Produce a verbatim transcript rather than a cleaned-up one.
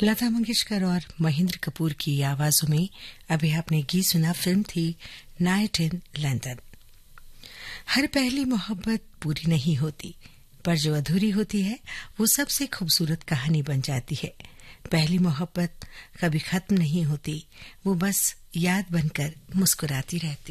लता मंगेशकर और महेंद्र कपूर की आवाजों में अभी आपने गीत सुना। फिल्म थी नाइट इन लंदन। हर पहली मोहब्बत पूरी नहीं होती, पर जो अधूरी होती है वो सबसे खूबसूरत कहानी बन जाती है। पहली मोहब्बत कभी खत्म नहीं होती, वो बस याद बनकर मुस्कुराती रहती।